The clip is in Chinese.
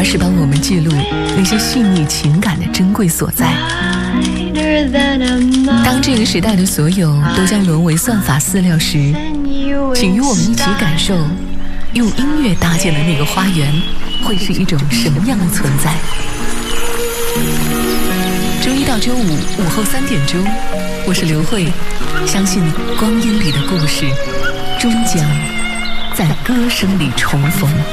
而是帮我们记录那些细腻情感的珍贵所在。当这个时代的所有都将沦为算法饲料时，请与我们一起感受用音乐搭建的那个花园会是一种什么样的存在。周一到周五午后3点钟，我是刘慧，相信光阴里的故事终将在歌声里重逢。